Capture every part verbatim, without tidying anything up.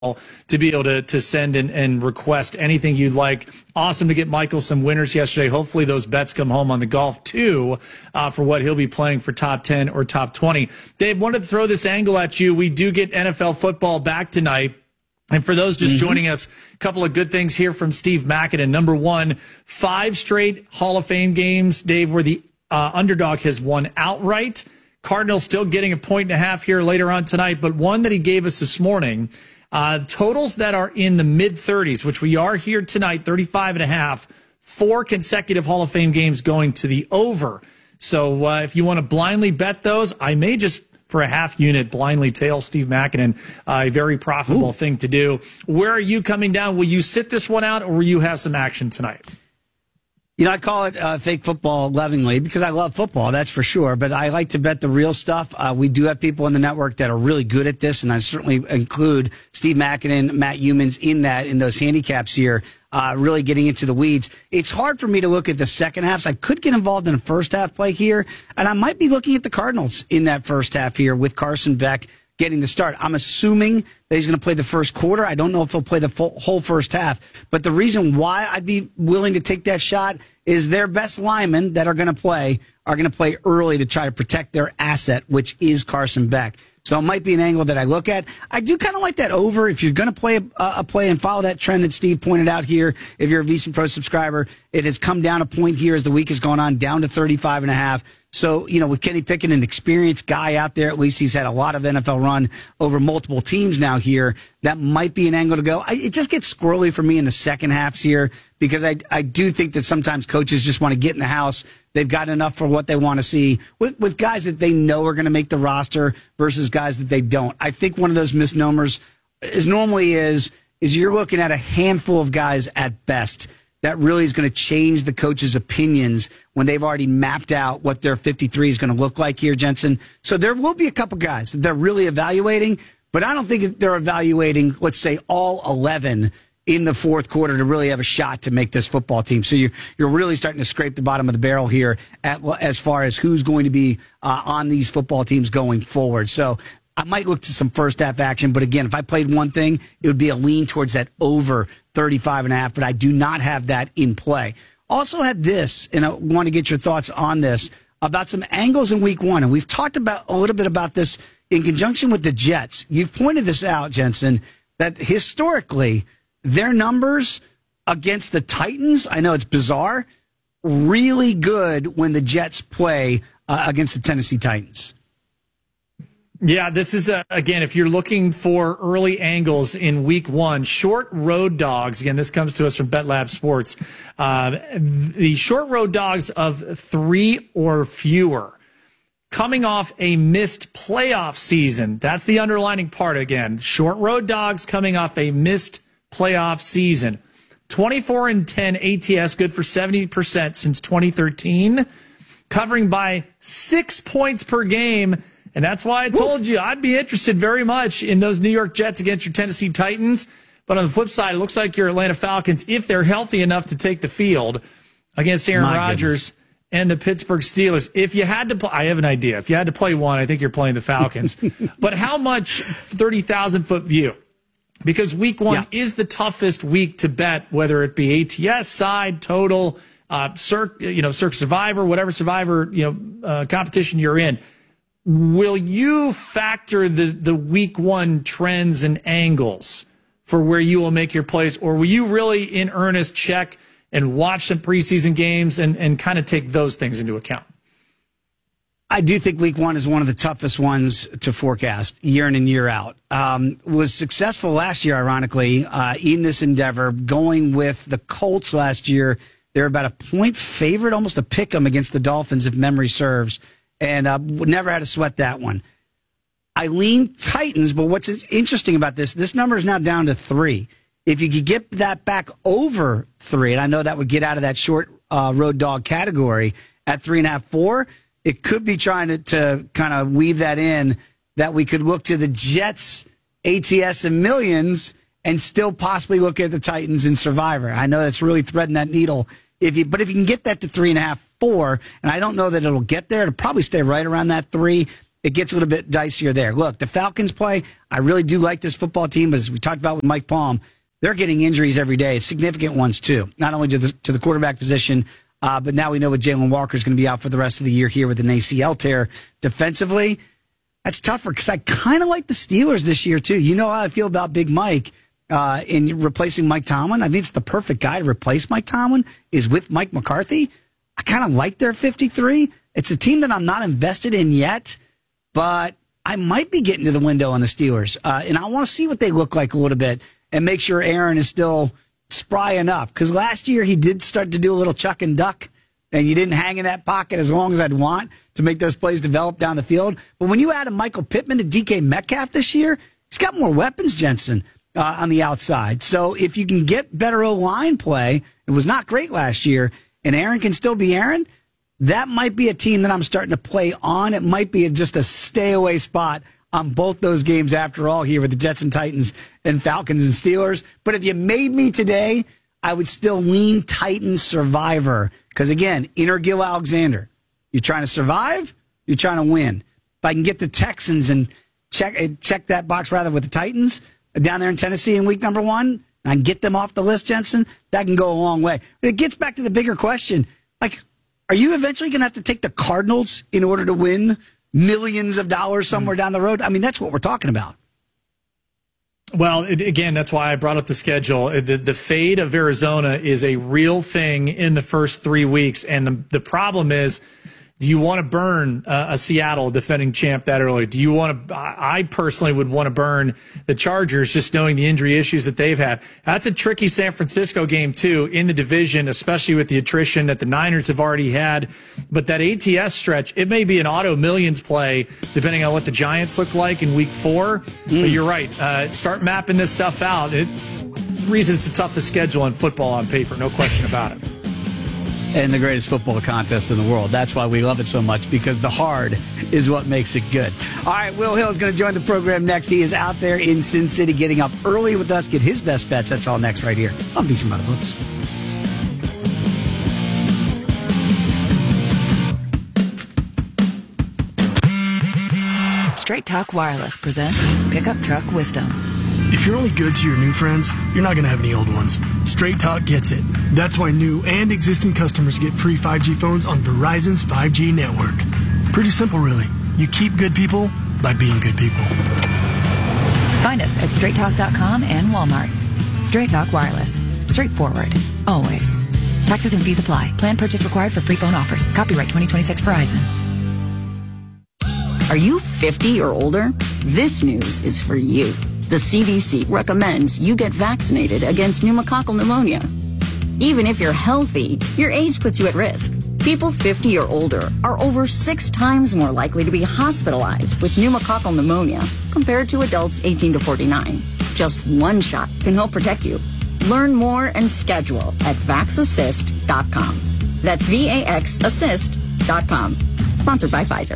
to be able to, to send and, and request anything you'd like. Awesome to get Michael some winners yesterday. Hopefully those bets come home on the golf too, uh, for what he'll be playing for top ten or top twenty. Dave, wanted to throw this angle at you. We do get N F L football back tonight. And for those just mm-hmm. joining us, a couple of good things here from Steve Makinen. Number one, five straight Hall of Fame games, Dave, where the uh, underdog has won outright. Cardinals still getting a point and a half here later on tonight, but one that he gave us this morning. Uh, totals that are in the mid-thirties, which we are here tonight, thirty-five and a half, four consecutive Hall of Fame games going to the over. So uh, if you want to blindly bet those, I may just, for a half unit, blindly tail Steve Makinen, uh, a very profitable Ooh. thing to do. Where are you coming down? Will you sit this one out, or will you have some action tonight? You know, I call it uh, fake football lovingly because I love football, that's for sure. But I like to bet the real stuff. Uh, we do have people in the network that are really good at this, and I certainly include Steve Makinen, Matt Humans in that, in those handicaps here, uh, really getting into the weeds. It's hard for me to look at the second half. So I could get involved in a first half play here, and I might be looking at the Cardinals in that first half here with Carson Beck getting the start. I'm assuming that he's going to play the first quarter. I don't know if he'll play the full, whole first half. But the reason why I'd be willing to take that shot is their best linemen that are going to play are going to play early to try to protect their asset, which is Carson Beck. So it might be an angle that I look at. I do kind of like that over. If you're going to play a, a play and follow that trend that Steve pointed out here, if you're a VSiN Pro subscriber, it has come down a point here as the week has gone on, down to thirty-five and a half. So, you know, with Kenny Pickett, an experienced guy out there, at least he's had a lot of N F L run over multiple teams now here. That might be an angle to go. I, it just gets squirrely for me in the second halves here because I, I do think that sometimes coaches just want to get in the house. They've got enough for what they want to see with, with guys that they know are going to make the roster versus guys that they don't. I think one of those misnomers is normally is, is you're looking at a handful of guys at best that really is going to change the coach's opinions when they've already mapped out what their fifty-three is going to look like here, Jensen. So there will be a couple guys that they're really evaluating, but I don't think they're evaluating, let's say, all eleven in the fourth quarter to really have a shot to make this football team. So you're, you're really starting to scrape the bottom of the barrel here at, as far as who's going to be uh, on these football teams going forward. So I might look to some first half action, but again, if I played one thing, it would be a lean towards that over thirty-five and a half, but I do not have that in play. Also had this, and I want to get your thoughts on this, about some angles in week one. And we've talked about a little bit about this in conjunction with the Jets. You've pointed this out, Jensen, that historically their numbers against the Titans, I know it's bizarre, really good when the Jets play uh, against the Tennessee Titans. Yeah, this is, a, again, if you're looking for early angles in week one, short road dogs, again, this comes to us from BetLab Sports, uh, the short road dogs of three or fewer coming off a missed playoff season. That's the underlining part again. Short road dogs coming off a missed playoff season. twenty-four and ten A T S, good for seventy percent since twenty thirteen, covering by six points per game. And that's why I told you I'd be interested very much in those New York Jets against your Tennessee Titans. But on the flip side, it looks like your Atlanta Falcons, if they're healthy enough to take the field against Aaron My Rodgers goodness. and the Pittsburgh Steelers. If you had to play, I have an idea. If you had to play one, I think you're playing the Falcons. But how much thirty thousand foot view? Because week one yeah. is the toughest week to bet, whether it be A T S side, total, uh, Cirque, you know, Cirque Survivor, whatever Survivor, you know, uh, competition you're in. Will you factor the, the week one trends and angles for where you will make your plays, or will you really in earnest check and watch some preseason games and, and kind of take those things into account? I do think week one is one of the toughest ones to forecast year in and year out. Um, was successful last year, ironically, uh, in this endeavor, going with the Colts last year. They're about a point favorite, almost a pick 'em against the Dolphins, if memory serves. And uh, never had to sweat that one. I lean Titans, but what's interesting about this, this number is now down to three. If you could get that back over three, and I know that would get out of that short uh, road dog category at three and a half, four, it could be trying to, to kind of weave that in that we could look to the Jets, A T S, and millions and still possibly look at the Titans in Survivor. I know that's really threading that needle. If you, but if you can get that to three and a half, four, and I don't know that it'll get there. It'll probably stay right around that three. it gets a little bit dicier there. Look, the Falcons play. I really do like this football team, but as we talked about with Mike Palm, they're getting injuries every day, significant ones too. Not only to the to the quarterback position, uh, but now we know what Jalen Walker is going to be out for the rest of the year here with an A C L tear. Defensively, that's tougher because I kind of like the Steelers this year too. You know how I feel about Big Mike uh, in replacing Mike Tomlin. I think it's the perfect guy to replace Mike Tomlin is with Mike McCarthy. I kind of like their fifty-three. It's a team that I'm not invested in yet, but I might be getting to the window on the Steelers, uh, and I want to see what they look like a little bit. And make sure Aaron is still spry enough. Because last year he did start to do a little chuck and duck, and you didn't hang in that pocket as long as I'd want to make those plays develop down the field. But when you add a Michael Pittman to D K Metcalf this year, he's got more weapons, Jensen, uh, on the outside. So if you can get better O-line play, it was not great last year, and Aaron can still be Aaron, that might be a team that I'm starting to play on. It might be just a stay-away spot on both those games after all here with the Jets and Titans and Falcons and Steelers. But if you made me today, I would still lean Titans survivor. Because again, Inter Gil Alexander, you're trying to survive, you're trying to win. If I can get the Texans and check check that box rather with the Titans down there in Tennessee in week number one, and I can get them off the list, Jensen, that can go a long way. But it gets back to the bigger question. Like, are you eventually going to have to take the Cardinals in order to win millions of dollars somewhere down the road? I mean, that's what we're talking about. Well, it, again, that's why I brought up the schedule. The, the fade of Arizona is a real thing in the first three weeks. And the, the problem is, do you want to burn uh, a Seattle defending champ that early? Do you want to? I personally would want to burn the Chargers, just knowing the injury issues that they've had. That's a tricky San Francisco game, too, in the division, especially with the attrition that the Niners have already had. But that A T S stretch, it may be an auto millions play, depending on what the Giants look like in week four. Mm. But you're right. Uh, start mapping this stuff out. It, it's the reason it's the toughest schedule in football on paper, no question about it. And the greatest football contest in the world. That's why we love it so much, because the hard is what makes it good. All right, Will Hill is going to join the program next. He is out there in Sin City getting up early with us, get his best bets. That's all next right here on V C Mother Books. Straight Talk Wireless presents Pickup Truck Wisdom. If you're only good to your new friends, you're not going to have any old ones. Straight Talk gets it. That's why new and existing customers get free five G phones on Verizon's five G network. Pretty simple, really. You keep good people by being good people. Find us at straight talk dot com and Walmart. Straight Talk Wireless. Straightforward. Always. Taxes and fees apply. Plan purchase required for free phone offers. Copyright twenty twenty-six Verizon. Are you fifty or older? This news is for you. The C D C recommends you get vaccinated against pneumococcal pneumonia. Even if you're healthy, your age puts you at risk. People fifty or older are over six times more likely to be hospitalized with pneumococcal pneumonia compared to adults eighteen to forty-nine. Just one shot can help protect you. Learn more and schedule at vax assist dot com. That's V A X assist dot com. Sponsored by Pfizer.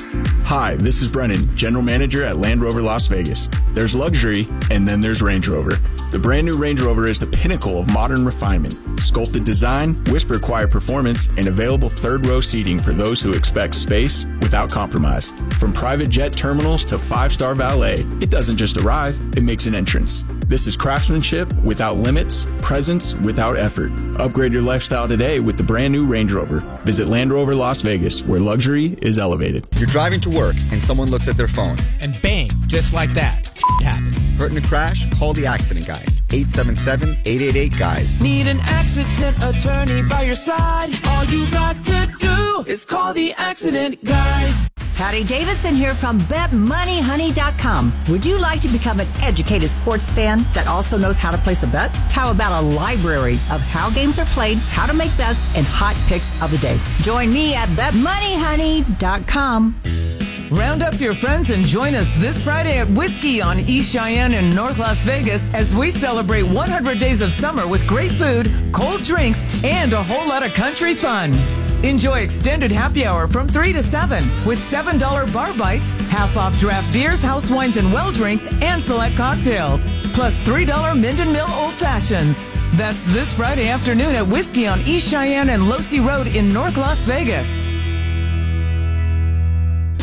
Hi, this is Brennan, General Manager at Land Rover Las Vegas. There's luxury, and then there's Range Rover. The brand new Range Rover is the pinnacle of modern refinement. Sculpted design, whisper quiet performance, and available third-row seating for those who expect space without compromise. From private jet terminals to five-star valet, it doesn't just arrive, it makes an entrance. This is craftsmanship without limits, presence without effort. Upgrade your lifestyle today with the brand new Range Rover. Visit Land Rover Las Vegas, where luxury is elevated. You're driving to work and someone looks at their phone. And bang, just like that, it happens. Hurt in a crash? Call the accident guys. eight seven seven, eight eight eight, guys. Need an accident attorney by your side? All you got to do is call the accident guys. Patty Davidson here from bet money honey dot com. Would you like to become an educated sports fan that also knows how to place a bet? How about a library of how games are played, how to make bets, and hot picks of the day? Join me at bet money honey dot com. Round up your friends and join us this Friday at Whiskey on East Cheyenne in North Las Vegas as we celebrate one hundred days of summer with great food, cold drinks, and a whole lot of country fun. Enjoy extended happy hour from three to seven with seven dollars bar bites, half-off draft beers, house wines, and well drinks, and select cocktails. Plus three dollars Minden Mill Old Fashions. That's this Friday afternoon at Whiskey on East Cheyenne and Losee Road in North Las Vegas.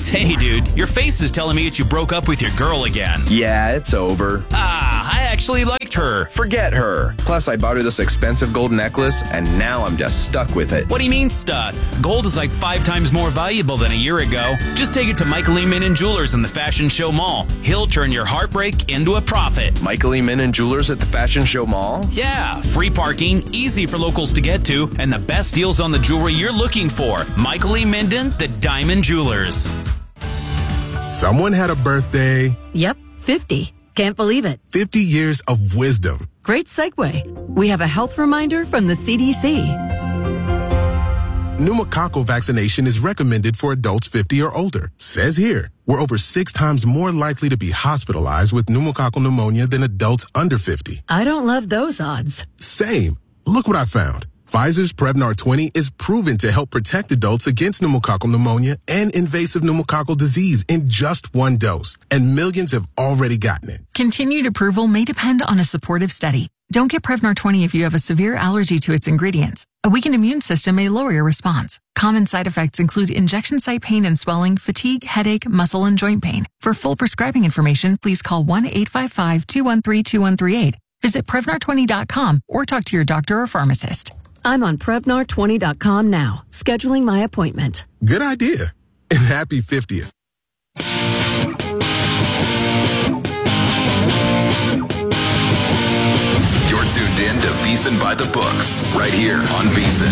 Hey, dude, your face is telling me that you broke up with your girl again. Yeah, it's over. Ah, I actually liked her. Forget her. Plus, I bought her this expensive gold necklace, and now I'm just stuck with it. What do you mean stuck? Gold is like five times more valuable than a year ago. Just take it to Michael E. Minnan Jewelers in the Fashion Show Mall. He'll turn your heartbreak into a profit. Michael E. Minnan Jewelers at the Fashion Show Mall? Yeah, free parking, easy for locals to get to, and the best deals on the jewelry you're looking for. Michael E. Minden, the Diamond Jewelers. Someone had a birthday. Yep, fifty. Can't believe it. fifty years of wisdom. Great segue. We have a health reminder from the C D C. Pneumococcal vaccination is recommended for adults fifty or older. Says here, we're over six times more likely to be hospitalized with pneumococcal pneumonia than adults under fifty. I don't love those odds. Same. Look what I found. Pfizer's Prevnar twenty is proven to help protect adults against pneumococcal pneumonia and invasive pneumococcal disease in just one dose, and millions have already gotten it. Continued approval may depend on a supportive study. Don't get Prevnar twenty if you have a severe allergy to its ingredients. A weakened immune system may lower your response. Common side effects include injection site pain and swelling, fatigue, headache, muscle, and joint pain. For full prescribing information, please call one eight five five, two one three, two one three eight. Visit Prevnar twenty dot com or talk to your doctor or pharmacist. I'm on Prevnar twenty dot com now, scheduling my appointment. Good idea. And happy fiftieth. You're tuned in to VSiN by the Books, right here on VSiN.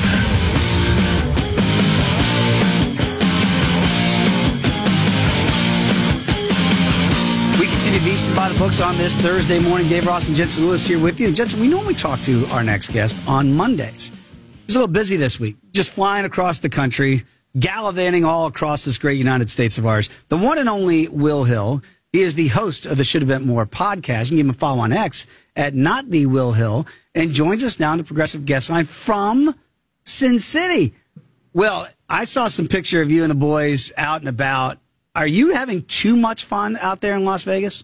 We continue VSiN by the Books on this Thursday morning. Dave Ross and Jensen Lewis here with you. And Jensen, we normally talk to our next guest on Mondays. He's a little busy this week, just flying across the country, gallivanting all across this great United States of ours. The one and only Will Hill. He is the host of the Should Have Been More podcast. You can give him a follow on X at Not the Will Hill, and joins us now on the Progressive Guest Line from Sin City. Will, I saw some picture of you and the boys out and about. Are you having too much fun out there in Las Vegas?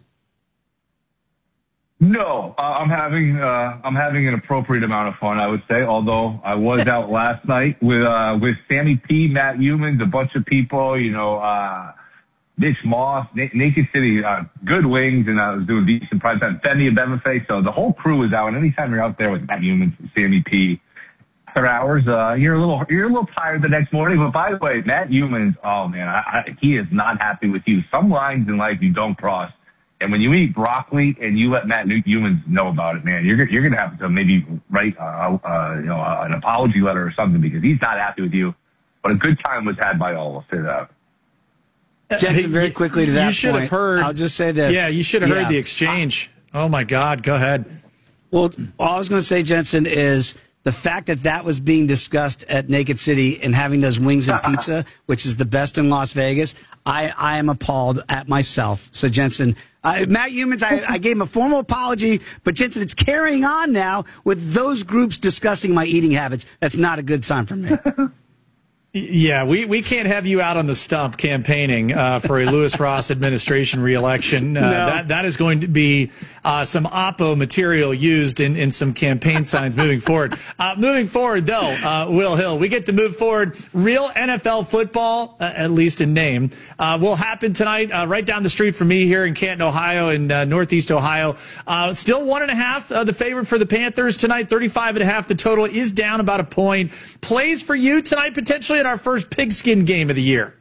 No, uh, I'm having uh, I'm having an appropriate amount of fun, I would say. Although I was out last night with uh, with Sammy P, Matt Humans, a bunch of people, you know, uh, Mitch Moss, Na- Naked City, uh, Good Wings, and I was doing decent prime time. Femi and Bemefe, so the whole crew was out. And anytime you're out there with Matt Humans, and Sammy P, for hours, uh, you're a little you're a little tired the next morning. But by the way, Matt Humans, oh man, I, I, he is not happy with you. Some lines in life you don't cross. And when you eat broccoli and you let Matt Humans know about it, man, you're you're gonna have to maybe write uh, uh, you know uh, an apology letter or something, because he's not happy with you. But a good time was had by all. I'll say that. Jensen, very quickly to that you should point, have heard. I'll just say this. Yeah, you should have Yeah. heard the exchange. Oh my God, go ahead. Well, all I was going to say, Jensen, is the fact that that was being discussed at Naked City and having those wings and pizza, which is the best in Las Vegas. I, I am appalled at myself. So, Jensen, uh, Matt Humans, I, I gave him a formal apology, but Jensen, it's carrying on now with those groups discussing my eating habits. That's not a good sign for me. Yeah, we, we can't have you out on the stump campaigning uh, for a Lewis Ross administration reelection. Uh, No. That that is going to be uh, some Oppo material used in, in some campaign signs moving forward. Uh, moving forward, though, uh, Will Hill, we get to move forward. Real N F L football, uh, at least in name, uh, will happen tonight uh, right down the street from me here in Canton, Ohio, in uh, Northeast Ohio. Uh, still one and a half, uh, the favorite for the Panthers tonight. thirty-five and a half. The total is down about a point. Plays for you tonight, potentially in our first pigskin game of the year.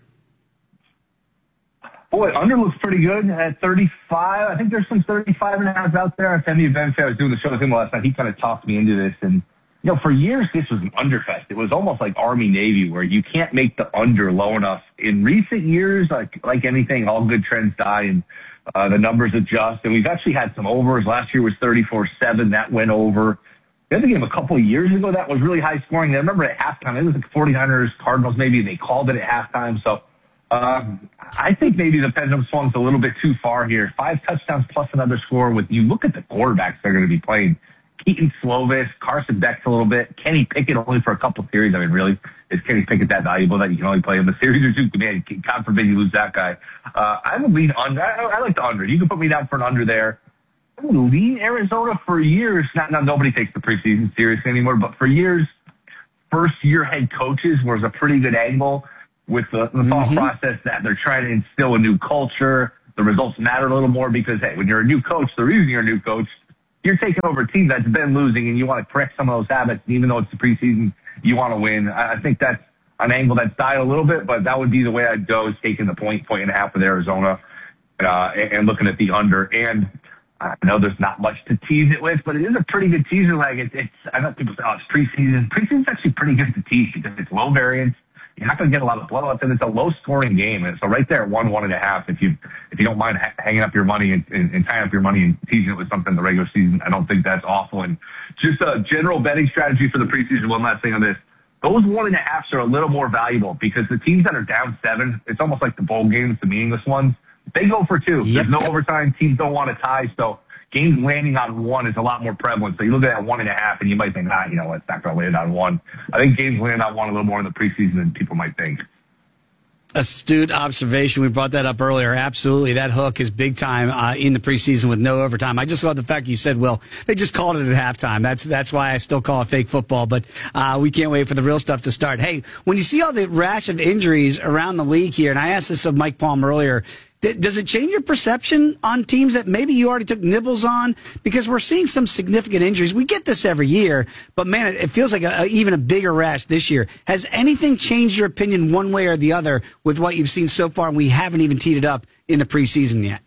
Boy, under looks pretty good at thirty-five. I think there's some thirty-five and a half out there. Femi Bemefe, I was doing the show with him last night. He kind of talked me into this. And, you know, for years, this was an underfest. It was almost like Army-Navy, where you can't make the under low enough. In recent years, like like anything, all good trends die and uh, the numbers adjust. And we've actually had some overs. Last year was thirty-four seven. That went over. The other game a couple of years ago, that was really high scoring. I remember at halftime, it was like forty-niners, Cardinals maybe, and they called it at halftime. So um, I think maybe the pendulum swung a little bit too far here. Five touchdowns plus another score. With you look at the quarterbacks they're going to be playing. Keaton Slovis, Carson Beck's a little bit. Kenny Pickett only for a couple of series. I mean, really, is Kenny Pickett that valuable that you can only play him a series or two? Man, God forbid you lose that guy. Uh, I would lean under. I, I like the under. You can put me down for an under there. I would lean Arizona for years. Not, not nobody takes the preseason seriously anymore, but for years, first-year head coaches was a pretty good angle. with the, the thought Mm-hmm. process that they're trying to instill a new culture. The results matter a little more because, hey, when you're a new coach, the reason you're a new coach, you're taking over a team that's been losing and you want to correct some of those habits. And even though it's the preseason, you want to win. I, I think that's an angle that's died a little bit, but that would be the way I'd go, is taking the point, point and a half with Arizona, uh, and, and looking at the under. And I know there's not much to tease it with, but it is a pretty good teaser leg. It's, it's I know people say, oh, it's preseason. Preseason's actually pretty good to tease because it's low variance. You're not going to get a lot of blowouts, and it's a low-scoring game. And so right there at one, one and a half, if you if you don't mind ha- hanging up your money and, and, and tying up your money and teasing it with something in the regular season, I don't think that's awful. And just a general betting strategy for the preseason, one last thing on this. Those one and a halves are a little more valuable because the teams that are down seven, it's almost like the bowl games, the meaningless ones. They go for two. Yep. There's no overtime. Teams don't want to tie. So games landing on one is a lot more prevalent. So you look at that one and a half and you might think, ah, you know what, it's not going to land on one. I think games land on one a little more in the preseason than people might think. Astute observation. We brought that up earlier. Absolutely. That hook is big time uh, in the preseason with no overtime. I just love the fact you said, Will, they just called it at halftime. That's that's why I still call it fake football, but uh, we can't wait for the real stuff to start. Hey, when you see all the rash of injuries around the league here, and I asked this of Mike Palm earlier, D- does it change your perception on teams that maybe you already took nibbles on? Because we're seeing some significant injuries. We get this every year, but man, it, it feels like a, a, even a bigger rash this year. Has anything changed your opinion one way or the other with what you've seen so far? And we haven't even teed it up in the preseason yet.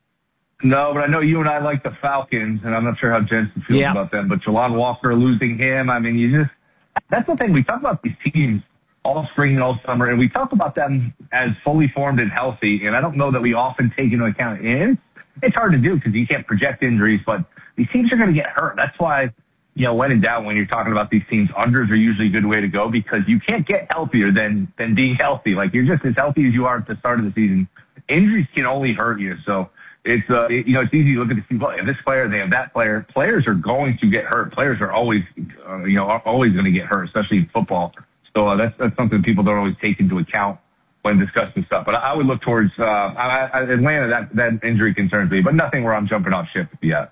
No, but I know you and I like the Falcons, and I'm not sure how Jensen feels Yeah. about them. But Jelon Walker, losing him, I mean, you just, that's the thing. We talk about these teams all spring and all summer, and we talk about them as fully formed and healthy, and I don't know that we often take into account, and it's hard to do because you can't project injuries, but these teams are going to get hurt. That's why, you know, when in doubt, when you're talking about these teams, unders are usually a good way to go because you can't get healthier than, than being healthy. Like, you're just as healthy as you are at the start of the season. Injuries can only hurt you, so it's, uh, it, you know, it's easy to look at the team. Well, they have this player, they have that player. Players are going to get hurt. Players are always, uh, you know, are always going to get hurt, especially in football. So uh, that's that's something people don't always take into account when discussing stuff. But I, I would look towards uh, I, I, Atlanta. That that injury concerns me, but nothing where I'm jumping off ship yet.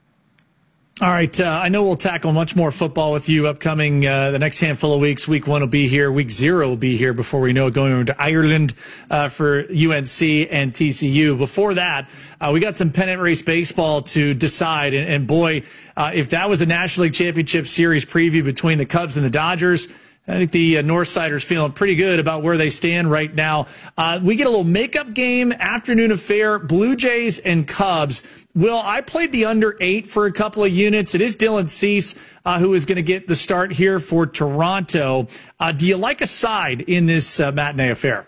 All right. Uh, I know we'll tackle much more football with you upcoming uh, the next handful of weeks. Week one will be here. Week zero will be here before we know it, going over to Ireland uh, for U N C and T C U. Before that, uh, we got some pennant race baseball to decide. And, and boy, uh, if that was a National League Championship Series preview between the Cubs and the Dodgers, I think the uh, Northsiders feeling pretty good about where they stand right now. Uh, we get a little makeup game, afternoon affair, Blue Jays and Cubs. Will, I played the under eight for a couple of units. It is Dylan Cease uh, who is going to get the start here for Toronto. Uh, do you like a side in this uh, matinee affair?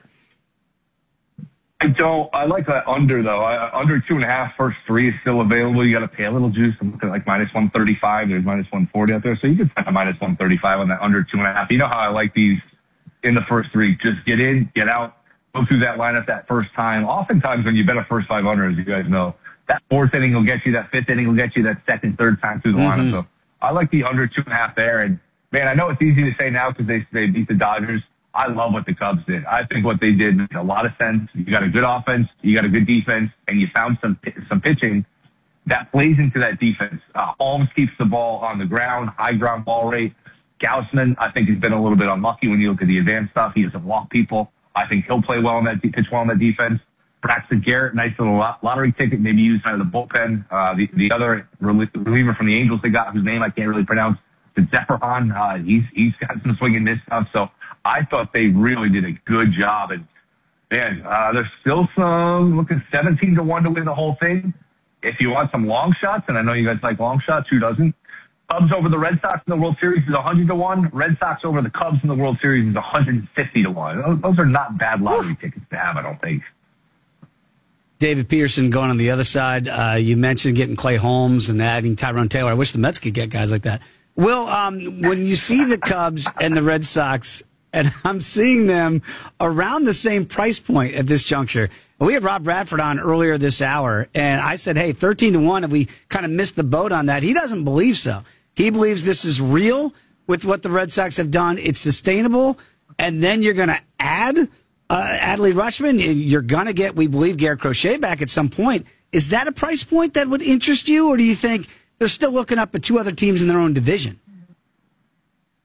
I don't. I like that under, though. I, under two and a half, first three is still available. You got to pay a little juice. I'm looking at like minus one thirty-five. There's minus one forty out there. So you could find a minus one thirty-five on that under two and a half. You know how I like these in the first three. Just get in, get out, go through that lineup that first time. Oftentimes when you bet a first five under, as you guys know, that fourth inning will get you, that fifth inning will get you, that second, third time through the Mm-hmm. lineup. So I like the under two and a half there. And, man, I know it's easy to say now because they, they beat the Dodgers. I love what the Cubs did. I think what they did made a lot of sense. You got a good offense, you got a good defense, and you found some some pitching that plays into that defense. Uh, Holmes keeps the ball on the ground, high ground ball rate. Gausman, I think, has been a little bit unlucky when you look at the advanced stuff. He doesn't walk people. I think he'll play well in that, pitch well in that defense. Braxton Garrett, nice little lottery ticket, maybe used out of the bullpen. Uh, the, the other reliever from the Angels they got, whose name I can't really pronounce, it's Zephyron. Uh, he's, he's got some swing and miss stuff. So I thought they really did a good job. And, man, uh, there's still some, looking seventeen to one to win the whole thing. If you want some long shots, and I know you guys like long shots, who doesn't? Cubs over the Red Sox in the World Series is one hundred to one. Red Sox over the Cubs in the World Series is one hundred fifty to one. Those, those are not bad lottery tickets to have, I don't think. David Peterson going on the other side. Uh, you mentioned getting Clay Holmes and adding Tyrone Taylor. I wish the Mets could get guys like that. Will, um, when you see the Cubs and the Red Sox, and I'm seeing them around the same price point at this juncture. We had Rob Bradford on earlier this hour, and I said, hey, thirteen to one, have we kind of missed the boat on that? He doesn't believe so. He believes this is real with what the Red Sox have done. It's sustainable, and then you're going to add uh, Adley Rutschman. You're going to get, we believe, Garrett Crochet back at some point. Is that a price point that would interest you, or do you think they're still looking up at two other teams in their own division? I,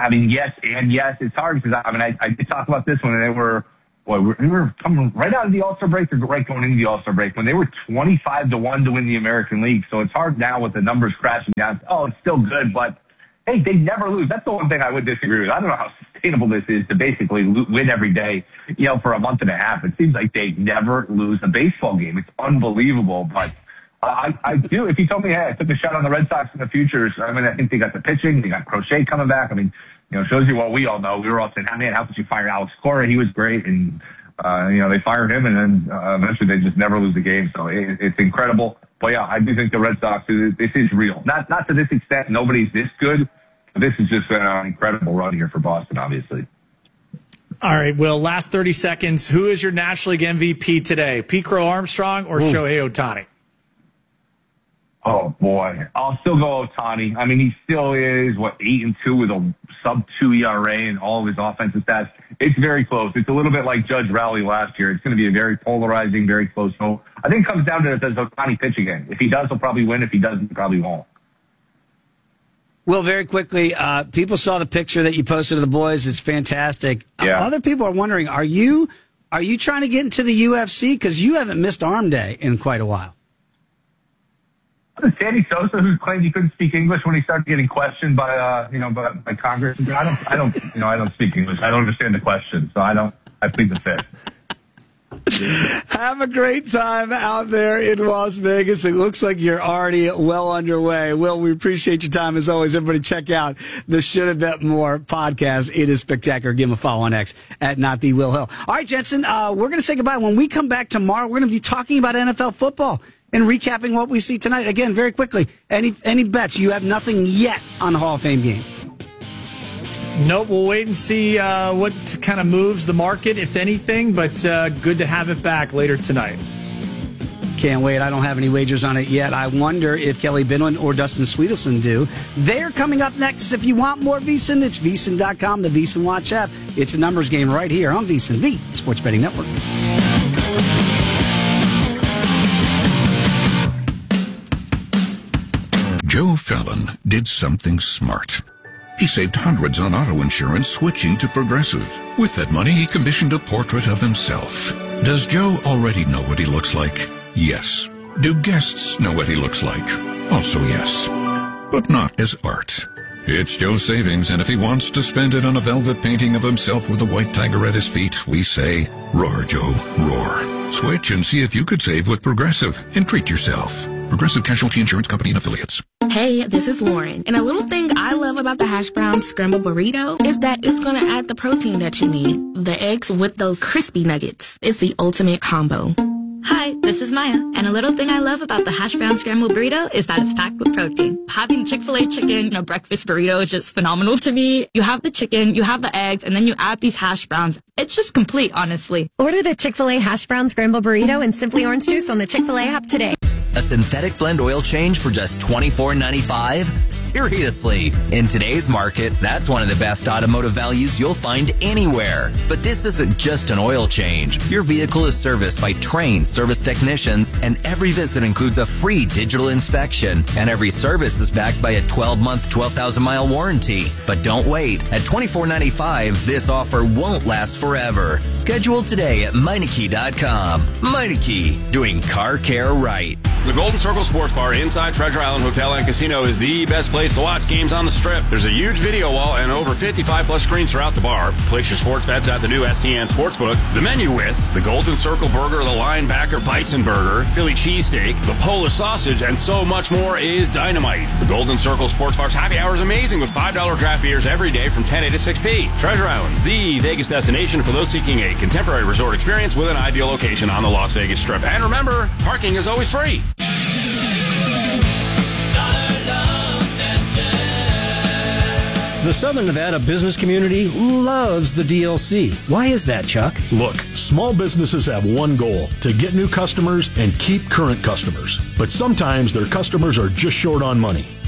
I mean, yes and yes. It's hard because, I mean, I, I did talk about this when they were, boy, we were coming right out of the All-Star break or right going into the All-Star break when they were twenty-five to one to win the American League. So it's hard now with the numbers crashing down. Oh, it's still good, but hey, they never lose. That's the one thing I would disagree with. I don't know how sustainable this is to basically win every day, you know, for a month and a half. It seems like they never lose a baseball game. It's unbelievable, but I, I do. If you told me, hey, I took a shot on the Red Sox in the futures, I mean, I think they got the pitching, they got Crochet coming back. I mean, you know, shows you what we all know. We were all saying, oh, man, how could you fire Alex Cora? He was great. And, uh, you know, they fired him, and then uh, eventually they just never lose a game. So it, it's incredible. But, yeah, I do think the Red Sox, this is real. Not not to this extent. Nobody's this good. But this is just an incredible run here for Boston, obviously. All right, Will, last thirty seconds. Who is your National League M V P today? Pete Crow Armstrong or Ooh. Shohei Ohtani? Oh, boy. I'll still go Ohtani. I mean, he still is, what, eight and two with a sub two E R A and all of his offensive stats. It's very close. It's a little bit like Judge Rowley last year. It's going to be a very polarizing, very close vote. I think it comes down to, does Ohtani pitch again? If he does, he'll probably win. If he doesn't, he probably won't. Well, very quickly, uh, people saw the picture that you posted of the boys. It's fantastic. Yeah. Uh, other people are wondering, are you are you trying to get into the U F C? Because you haven't missed Arm Day in quite a while. Sandy Sosa, who claimed he couldn't speak English when he started getting questioned by, uh, you know, by, by Congress. I don't, I don't, you know, I don't speak English. I don't understand the question, so I don't. I plead the fifth. Have a great time out there in Las Vegas. It looks like you're already well underway. Will, we appreciate your time as always. Everybody check out the Should Have Bet More podcast. It is spectacular. Give him a follow on X at Not The Will Hill. All right, Jensen, uh, we're going to say goodbye. When we come back tomorrow, we're going to be talking about N F L football and recapping what we see tonight. Again, very quickly, any any bets? You have nothing yet on the Hall of Fame game. Nope, we'll wait and see uh, what kind of moves the market, if anything, but uh, good to have it back later tonight. Can't wait. I don't have any wagers on it yet. I wonder if Kelly Bidwin or Dustin Sweetelson do. They're coming up next. If you want more VSiN, it's V S I N dot com, the VSiN Watch app. It's a numbers game right here on VSiN, the Sports Betting Network. Joe Fallon did something smart. He saved hundreds on auto insurance switching to Progressive. With that money, he commissioned a portrait of himself. Does Joe already know what he looks like? Yes. Do guests know what he looks like? Also yes. But not as art. It's Joe's savings, and if he wants to spend it on a velvet painting of himself with a white tiger at his feet, we say, roar, Joe, roar. Switch and see if you could save with Progressive and treat yourself. Progressive Casualty Insurance Company and Affiliates. Hey, this is Lauren. And a little thing I love about the hash brown scrambled burrito is that it's going to add the protein that you need. The eggs with those crispy nuggets. It's the ultimate combo. Hi, this is Maya. And a little thing I love about the hash brown scrambled burrito is that it's packed with protein. Having Chick-fil-A chicken in a breakfast burrito is just phenomenal to me. You have the chicken, you have the eggs, and then you add these hash browns. It's just complete, honestly. Order the Chick-fil-A hash brown scrambled burrito and Simply Orange Juice on the Chick-fil-A app today. A synthetic blend oil change for just twenty-four ninety-five? Seriously. In today's market, that's one of the best automotive values you'll find anywhere. But this isn't just an oil change. Your vehicle is serviced by trained service technicians, and every visit includes a free digital inspection, and every service is backed by a twelve-month, twelve thousand mile warranty. But don't wait. At twenty-four ninety-five, this offer won't last forever. Schedule today at Meineke dot com. Meineke, doing car care right. The Golden Circle Sports Bar inside Treasure Island Hotel and Casino is the best place to watch games on the Strip. There's a huge video wall and over fifty-five plus screens throughout the bar. Place your sports bets at the new S T N Sportsbook. The menu with the Golden Circle Burger, the Linebacker Bison Burger, Philly Cheesesteak, the Polish Sausage, and so much more is dynamite. The Golden Circle Sports Bar's happy hour is amazing with five dollar draft beers every day from ten a to six p. Treasure Island, the Vegas destination for those seeking a contemporary resort experience with an ideal location on the Las Vegas Strip. And remember, parking is always free. The Southern Nevada business community loves the D L C. Why is that, Chuck? Look, small businesses have one goal, to get new customers and keep current customers. But sometimes their customers are just short on money.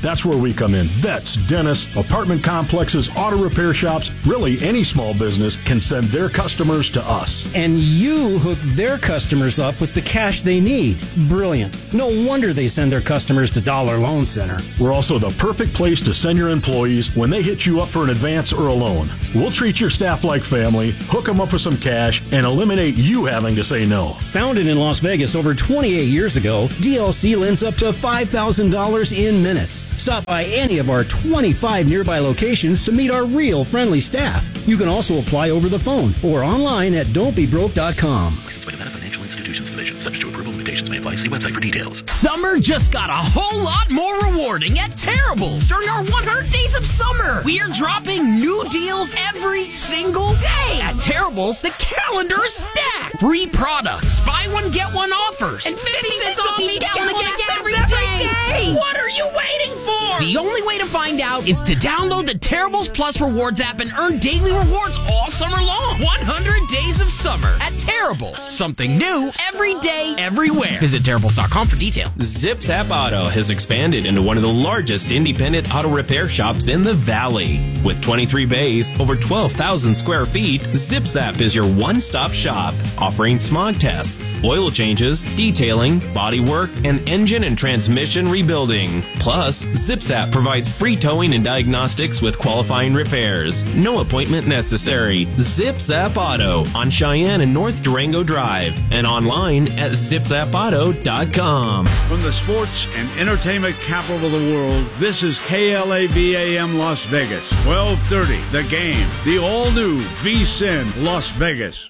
That's where we come in. Vets, dentists, apartment complexes, auto repair shops, really any small business can send their customers to us. And you hook their customers up with the cash they need. Brilliant. No wonder they send their customers to Dollar Loan Center. We're also the perfect place to send your employees when they hit you up for an advance or a loan. We'll treat your staff like family, hook them up with some cash, and eliminate you having to say no. Founded in Las Vegas over twenty-eight years ago, D L C lends up to five thousand dollars in minutes. Stop by any of our twenty-five nearby locations to meet our real friendly staff. You can also apply over the phone or online at don't be broke dot com. Licensed by Nevada Financial Institutions Division. Subject to approval, limitations may apply. See website for details. Summer just got a whole lot more rewarding at Terrible's. During our one hundred days of summer, we are dropping new deals every single day. At Terrible's, the calendar is stacked. Free products, buy one, get one offers, and fifty cents off each gallon of gas every day. What are you waiting for? The only way to find out is to download the Terrible's Plus Rewards app and earn daily rewards all summer long. one hundred days of summer at Terrible's. Something new every day, everywhere. Visit Terrible's dot com for details. Zip Zap Auto has expanded into one of the largest independent auto repair shops in the Valley. With twenty-three bays, over twelve thousand square feet, Zip Zap is your one-stop shop, offering smog tests, oil changes, detailing, body work, and engine and transmission rebuilding. Plus, Zip Zap provides free towing and diagnostics with qualifying repairs. No appointment necessary. Zip Zap Auto on Cheyenne and North Durango Drive and online at zip zap auto dot com. From the sports and entertainment capital of the world, this is K L A V A M Las Vegas. twelve thirty, The Game, the all-new V S I N Las Vegas.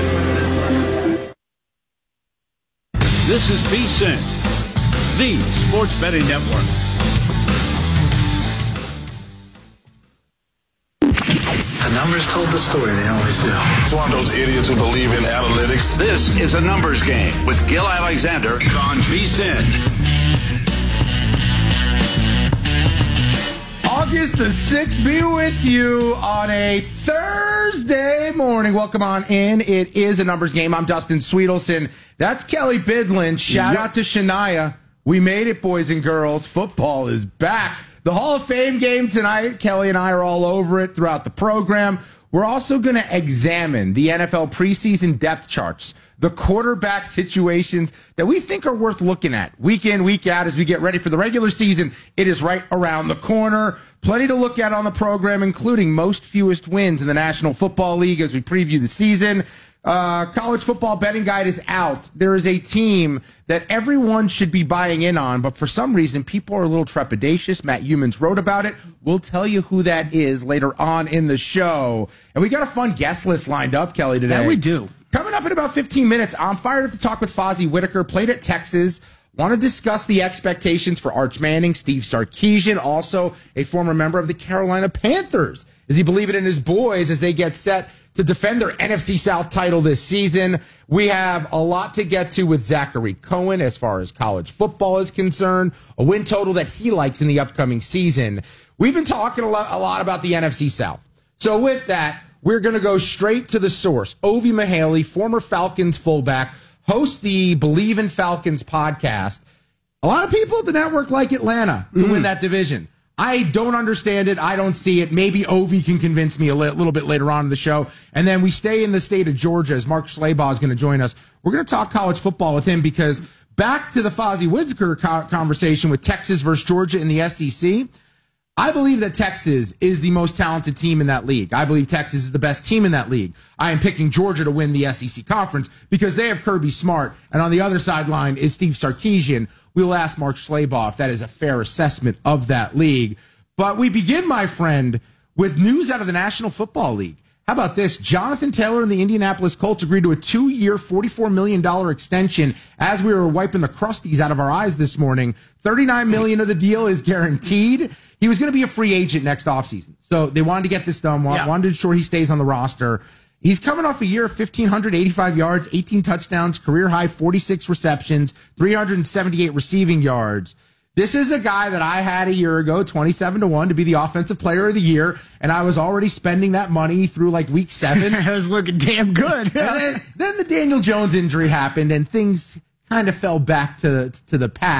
This is V S I N, the sports betting network. The numbers told the story, they always do. It's one of those idiots who believe in analytics. This is a numbers game with Gil Alexander on V S I N. August the sixth be with you on a Thursday morning. Welcome on in. It is a numbers game. I'm Dustin Sweetelson. That's Kelly Bidlin. Shout yep. out to Shania. We made it, boys and girls. Football is back. The Hall of Fame game tonight, Kelly and I are all over it throughout the program. We're also going to examine the N F L preseason depth charts, the quarterback situations that we think are worth looking at week in, week out as we get ready for the regular season. It is right around the corner. Plenty to look at on the program, including most fewest wins in the National Football League as we preview the season. Uh, college football betting guide is out. There is a team that everyone should be buying in on, but for some reason, people are a little trepidatious. Matt Humans wrote about it. We'll tell you who that is later on in the show. And we got a fun guest list lined up, Kelly, today. Yeah, we do. Coming up in about fifteen minutes, I'm fired up to talk with Fozzie Whitaker, played at Texas. Want to discuss the expectations for Arch Manning, Steve Sarkisian, also a former member of the Carolina Panthers. Is he believing in his boys as they get set to defend their N F C South title this season? We have a lot to get to with Zachary Cohen as far as college football is concerned, a win total that he likes in the upcoming season. We've been talking a lot, a lot about the N F C South. So with that, we're going to go straight to the source. Ovi Mihaly, former Falcons fullback, hosts the Believe in Falcons podcast. A lot of people at the network like Atlanta to mm. win that division. I don't understand it. I don't see it. Maybe Ovi can convince me a li- little bit later on in the show. And then we stay in the state of Georgia as Mark Schleybaugh is going to join us. We're going to talk college football with him because back to the Fozzie Whitaker co- conversation with Texas versus Georgia in the S E C. I believe that Texas is the most talented team in that league. I believe Texas is the best team in that league. I am picking Georgia to win the S E C conference because they have Kirby Smart. And on the other sideline is Steve Sarkisian. We'll ask Mark Schleybaugh if that is a fair assessment of that league. But we begin, my friend, with news out of the National Football League. How about this? Jonathan Taylor and the Indianapolis Colts agreed to a two-year, forty-four million dollars extension as we were wiping the crusties out of our eyes this morning. thirty-nine million dollars of the deal is guaranteed. He was going to be a free agent next offseason. So they wanted to get this done, wanted yeah. to ensure he stays on the roster. He's coming off a year of one thousand five hundred eighty-five yards, eighteen touchdowns, career high forty-six receptions, three hundred seventy-eight receiving yards. This is a guy that I had a year ago, twenty-seven to one, to be the offensive player of the year, and I was already spending that money through like week seven. It was looking damn good. And then, then the Daniel Jones injury happened, and things kind of fell back to, to the pack.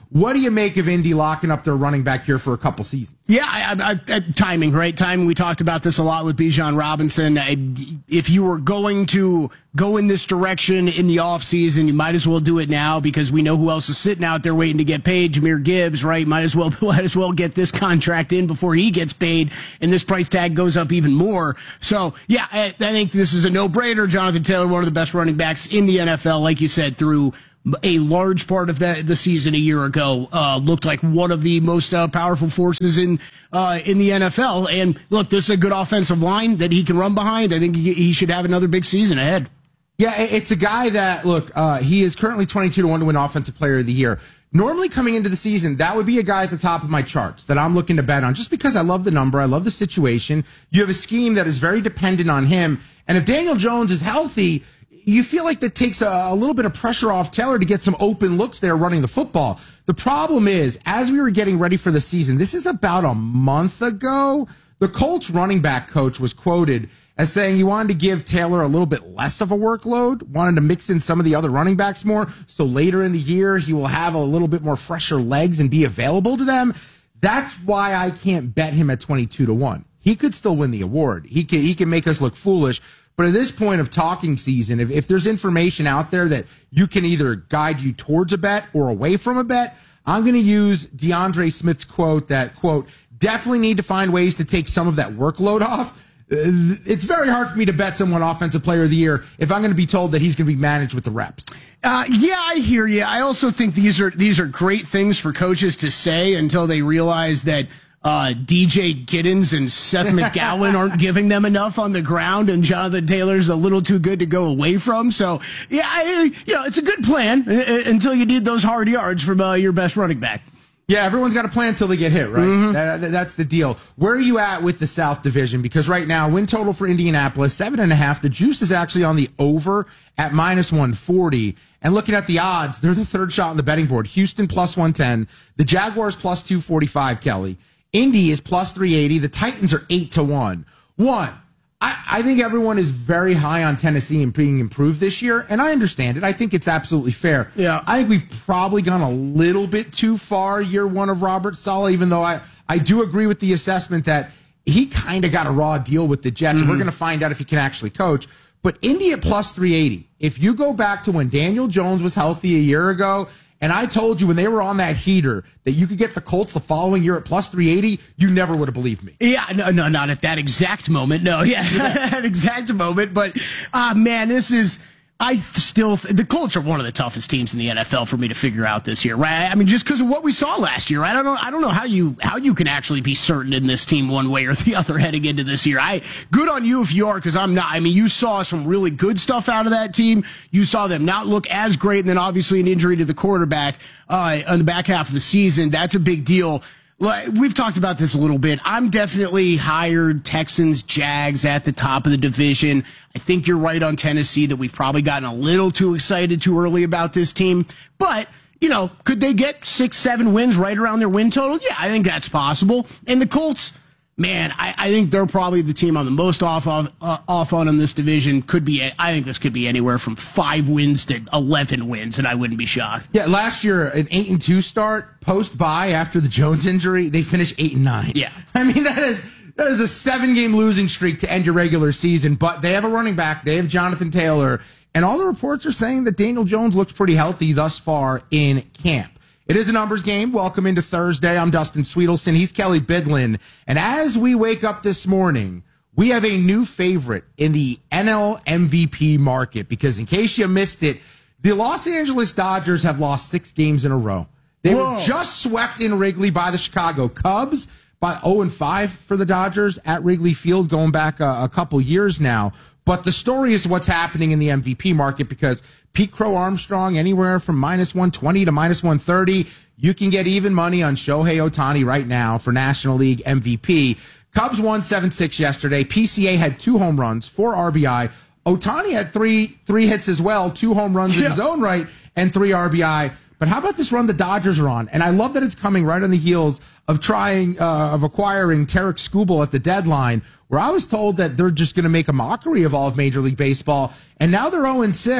What do you make of Indy locking up their running back here for a couple seasons? Yeah, I, I, I, timing, right? Timing. We talked about this a lot with Bijan Robinson. I, if you were going to go in this direction in the offseason, you might as well do it now because we know who else is sitting out there waiting to get paid. Jahmyr Gibbs, right? Might as well, might as well get this contract in before he gets paid, and this price tag goes up even more. So, yeah, I, I think this is a no-brainer. Jonathan Taylor, one of the best running backs in the N F L, like you said, through a large part of the, the season a year ago, uh, looked like one of the most uh, powerful forces in uh, in the N F L. And look, this is a good offensive line that he can run behind. I think he, he should have another big season ahead. Yeah, it's a guy that, look, uh, he is currently twenty-two to one to win Offensive Player of the Year. Normally coming into the season, that would be a guy at the top of my charts that I'm looking to bet on just because I love the number. I love the situation. You have a scheme that is very dependent on him. And if Daniel Jones is healthy, you feel like that takes a, a little bit of pressure off Taylor to get some open looks there running the football. The problem is, as we were getting ready for the season, this is about a month ago, the Colts running back coach was quoted as saying he wanted to give Taylor a little bit less of a workload, wanted to mix in some of the other running backs more, so later in the year he will have a little bit more fresher legs and be available to them. That's why I can't bet him at twenty-two to one. He could still win the award. He can, he can make us look foolish. But at this point of talking season, if, if there's information out there that you can either guide you towards a bet or away from a bet, I'm going to use DeAndre Smith's quote that, quote, definitely need to find ways to take some of that workload off. It's very hard for me to bet someone Offensive Player of the Year if I'm going to be told that he's going to be managed with the reps. Uh, yeah, I hear you. I also think these are these are great things for coaches to say until they realize that uh, D J Giddens and Seth McGowan aren't giving them enough on the ground, and Jonathan Taylor's a little too good to go away from. So, yeah, I, you know, it's a good plan until you need those hard yards from uh, your best running back. Yeah, everyone's got a plan until they get hit, right? Mm-hmm. That, that's the deal. Where are you at with the South Division? Because right now, win total for Indianapolis, seven and a half. The juice is actually on the over at minus one forty. And looking at the odds, they're the third shot on the betting board. Houston plus one ten. The Jaguars plus two forty-five, Kelly. Indy is plus three eighty. The Titans are eight to one. One, I, I think everyone is very high on Tennessee and being improved this year, and I understand it. I think it's absolutely fair. Yeah. I think we've probably gone a little bit too far year one of Robert Saleh, even though I, I do agree with the assessment that he kind of got a raw deal with the Jets, mm-hmm. and we're going to find out if he can actually coach. But Indy at plus three eighty, if you go back to when Daniel Jones was healthy a year ago, and I told you when they were on that heater that you could get the Colts the following year at plus three eighty, you never would have believed me. Yeah, no, no, not at that exact moment. No, yeah, that exact moment. But, uh, man, this is, I still, the Colts are one of the toughest teams in the N F L for me to figure out this year, right? I mean, just because of what we saw last year, right? I don't know, I don't know how you, how you can actually be certain in this team one way or the other heading into this year. I, good on you if you are, because I'm not. I mean, you saw some really good stuff out of that team. You saw them not look as great, and then obviously an injury to the quarterback, uh, on the back half of the season. That's a big deal. We've talked about this a little bit. I'm definitely hired Texans, Jags at the top of the division. I think you're right on Tennessee that we've probably gotten a little too excited too early about this team. But, you know, could they get six, seven wins right around their win total? Yeah, I think that's possible. And the Colts, man, I, I think they're probably the team on the most off of, uh, off on in this division. Could be, I think this could be anywhere from five wins to eleven wins, and I wouldn't be shocked. Yeah, last year an eight and two start post bye after the Jones injury, they finished eight and nine. Yeah, I mean that is that is a seven game losing streak to end your regular season. But they have a running back, they have Jonathan Taylor, and all the reports are saying that Daniel Jones looks pretty healthy thus far in camp. It is a numbers game. Welcome into Thursday. I'm Dustin Sweetelson. He's Kelly Bidlin. And as we wake up this morning, we have a new favorite in the N L M V P market because in case you missed it, the Los Angeles Dodgers have lost six games in a row. They Whoa. were just swept in Wrigley by the Chicago Cubs by oh and five for the Dodgers at Wrigley Field going back a, a couple years now. But the story is what's happening in the M V P market because Pete Crow Armstrong, anywhere from minus one twenty to minus one thirty. You can get even money on Shohei Ohtani right now for National League M V P. Cubs won seven six yesterday. P C A had two home runs, four R B I. Ohtani had three three hits as well, two home runs yeah. in his own right, and three R B I. But how about this run the Dodgers are on? And I love that it's coming right on the heels of trying, uh, of acquiring Tarek Skubal at the deadline, where I was told that they're just going to make a mockery of all of Major League Baseball. And now they're oh and six.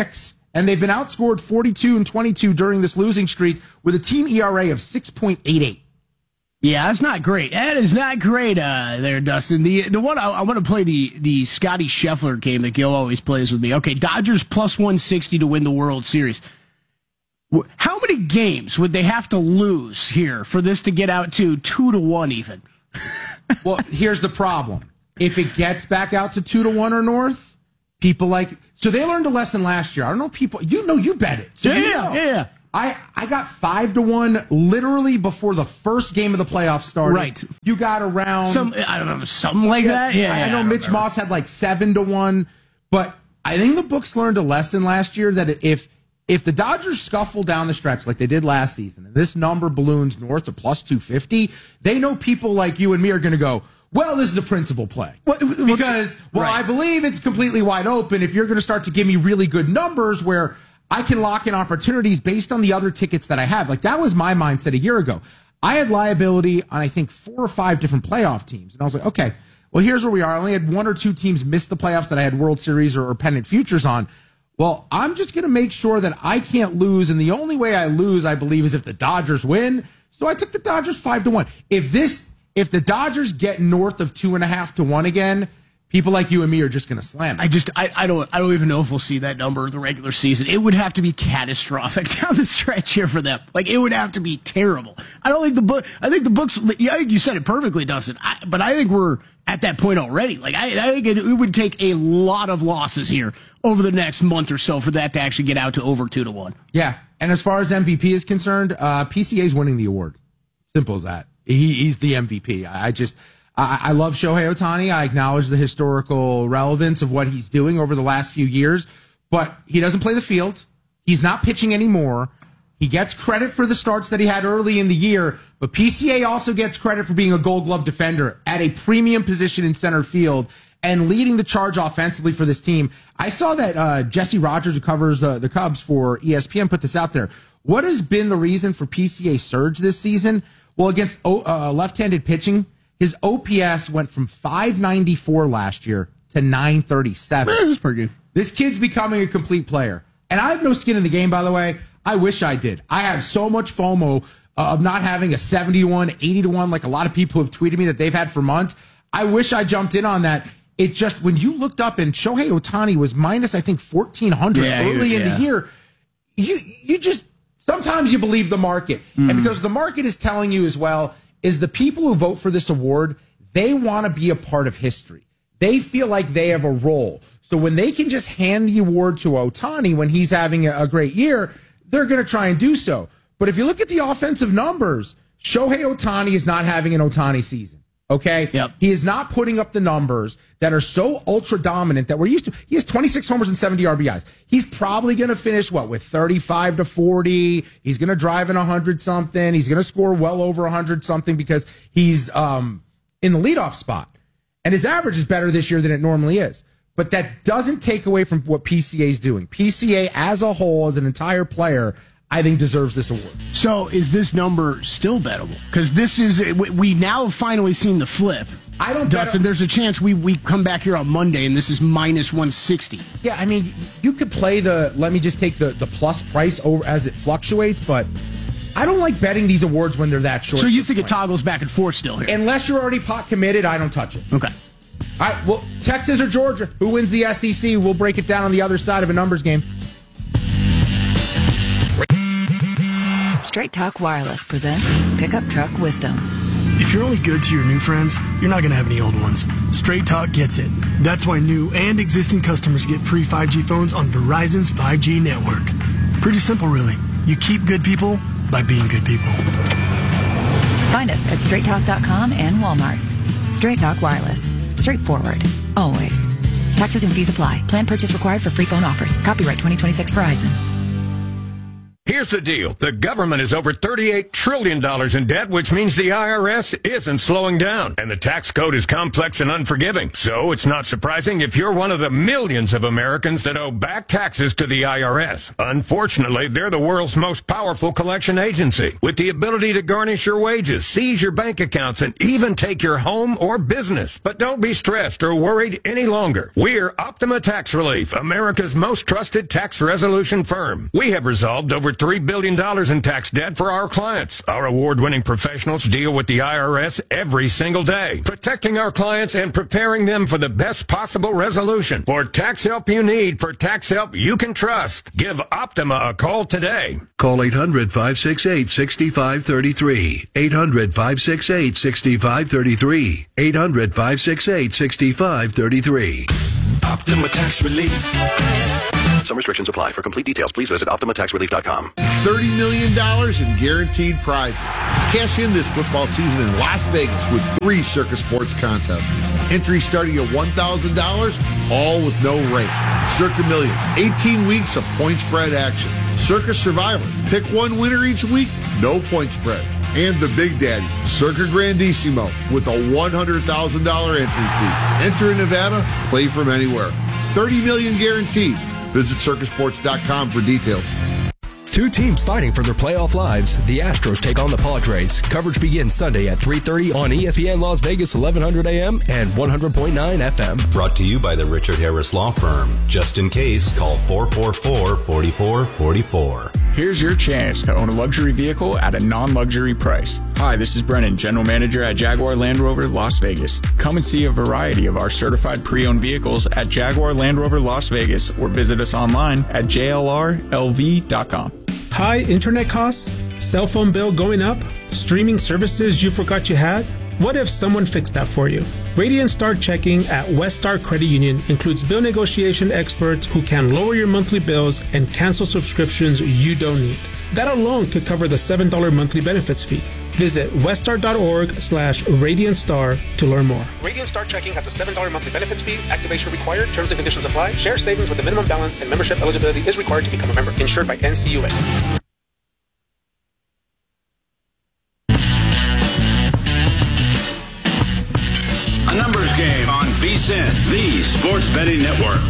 And they've been outscored forty-two and twenty-two during this losing streak with a team E R A of six point eight eight. Yeah, that's not great. That is not great uh, there, Dustin. The the one I, I want to play the the Scotty Scheffler game that Gil always plays with me. Okay, Dodgers plus one sixty to win the World Series. How many games would they have to lose here for this to get out to two to one even? Well, here's the problem. If it gets back out to two to one or north, people like so they learned a lesson last year. I don't know if people you know you bet it. So yeah, you know. yeah, yeah. I, I got five to one literally before the first game of the playoffs started. Right. You got around some I don't know, something like yeah, that. Yeah, I, yeah, I know I Mitch remember. Moss had like seven to one, but I think the books learned a lesson last year that if if the Dodgers scuffle down the stretch like they did last season, and this number balloons north of plus two fifty, they know people like you and me are going to go, well, this is a principal play. Because, well, right. I believe it's completely wide open if you're going to start to give me really good numbers where I can lock in opportunities based on the other tickets that I have. Like, that was my mindset a year ago. I had liability on, I think, four or five different playoff teams. And I was like, okay, well, here's where we are. I only had one or two teams miss the playoffs that I had World Series or, or pennant futures on. Well, I'm just going to make sure that I can't lose. And the only way I lose, I believe, is if the Dodgers win. So I took the Dodgers five to one. If this, if the Dodgers get north of two and a half to one again, people like you and me are just going to slam it. I just, I, I don't, I don't even know if we'll see that number in the regular season. It would have to be catastrophic down the stretch here for them. Like, it would have to be terrible. I don't think the book, I think the books, yeah, I think you said it perfectly, Dustin. I, but I think we're at that point already. Like, I, I think it, it would take a lot of losses here over the next month or so for that to actually get out to over two to one. Yeah. And as far as M V P is concerned, uh, P C A is winning the award. Simple as that. He, he's the M V P. I, I just, I, I love Shohei Ohtani. I acknowledge the historical relevance of what he's doing over the last few years, but he doesn't play the field. He's not pitching anymore. He gets credit for the starts that he had early in the year, but P C A also gets credit for being a Gold Glove defender at a premium position in center field and leading the charge offensively for this team. I saw that uh, Jesse Rogers, who covers uh, the Cubs for E S P N, put this out there. What has been the reason for P C A surge this season? Well, against uh, left-handed pitching, his O P S went from five ninety-four last year to nine thirty-seven. That was pretty good. This kid's becoming a complete player. And I have no skin in the game, by the way. I wish I did. I have so much FOMO uh, of not having a seventy to one, eighty to one, like a lot of people have tweeted me that they've had for months. I wish I jumped in on that. It just, when you looked up and Shohei Ohtani was minus, I think, fourteen hundred yeah, early yeah. in the year, you you just, sometimes you believe the market. Mm. And because the market is telling you as well, is the people who vote for this award, they want to be a part of history. They feel like they have a role. So when they can just hand the award to Ohtani when he's having a, a great year, they're going to try and do so. But if you look at the offensive numbers, Shohei Ohtani is not having an Ohtani season. Okay? Yep. He is not putting up the numbers that are so ultra dominant that we're used to. He has twenty-six homers and seventy R B Is. He's probably going to finish, what, with thirty-five to forty. He's going to drive in one hundred something. He's going to score well over one hundred something because he's um, in the leadoff spot. And his average is better this year than it normally is. But that doesn't take away from what P C A is doing. P C A as a whole, as an entire player, I think deserves this award. So is this number still bettable? Because this is, we now have finally seen the flip. I don't Dustin, bet- there's a chance we, we come back here on Monday and this is minus one sixty. Yeah, I mean, you could play the, let me just take the, the plus price over as it fluctuates, but I don't like betting these awards when they're that short. So you think it toggles back and forth still here? Unless you're already pot committed, I don't touch it. Okay. All right, well, Texas or Georgia, who wins the S E C? We'll break it down on the other side of a numbers game. Straight Talk Wireless presents Pickup Truck Wisdom. If you're only good to your new friends, you're not going to have any old ones. Straight Talk gets it. That's why new and existing customers get free five G phones on Verizon's five G network. Pretty simple, really. You keep good people by being good people. Find us at straight talk dot com and Walmart. Straight Talk Wireless. Straightforward. Always. Taxes and fees apply. Plan purchase required for free phone offers. Copyright twenty twenty-six Verizon. Here's the deal. The government is over thirty-eight trillion dollars in debt, which means the I R S isn't slowing down. And the tax code is complex and unforgiving. So it's not surprising if you're one of the millions of Americans that owe back taxes to the I R S. Unfortunately, they're the world's most powerful collection agency, with the ability to garnish your wages, seize your bank accounts, and even take your home or business. But don't be stressed or worried any longer. We're Optima Tax Relief, America's most trusted tax resolution firm. We have resolved over three billion dollars in tax debt for our clients. Our award-winning professionals deal with the I R S every single day, protecting our clients and preparing them for the best possible resolution. For tax help you need, for tax help you can trust, give Optima a call today. Call eight hundred, five six eight, six five three three. eight hundred, five six eight, six five three three. eight hundred, five six eight, six five three three. Optima Tax Relief. Some restrictions apply. For complete details, please visit optima tax relief dot com. thirty million dollars in guaranteed prizes. Cash in this football season in Las Vegas with three Circus Sports contests. Entry starting at one thousand dollars, all with no rate. Circa Million, eighteen weeks of point spread action. Circus Survivor, pick one winner each week, no point spread. And the Big Daddy, Circa Grandissimo, with a one hundred thousand dollars entry fee. Enter in Nevada, play from anywhere. thirty million dollars guaranteed. Visit circus sports dot com for details. Two teams fighting for their playoff lives. The Astros take on the Padres. Coverage begins Sunday at three thirty on E S P N Las Vegas, eleven hundred A M and one hundred point nine F M. Brought to you by the Richard Harris Law Firm. Just in case, call four four four, four four four four. Here's your chance to own a luxury vehicle at a non-luxury price. Hi, this is Brennan, General Manager at Jaguar Land Rover Las Vegas. Come and see a variety of our certified pre-owned vehicles at Jaguar Land Rover Las Vegas or visit us online at j l r l v dot com. High internet costs? Cell phone bill going up? Streaming services you forgot you had? What if someone fixed that for you? Radiant Star Checking at West Star Credit Union includes bill negotiation experts who can lower your monthly bills and cancel subscriptions you don't need. That alone could cover the seven dollars monthly benefits fee. Visit weststar.org slash Radiant Star to learn more. Radiant Star Checking has a seven dollars monthly benefits fee. Activation required. Terms and conditions apply. Share savings with a minimum balance and membership eligibility is required to become a member. Insured by N C U A. A numbers game on V S I N, the sports betting network.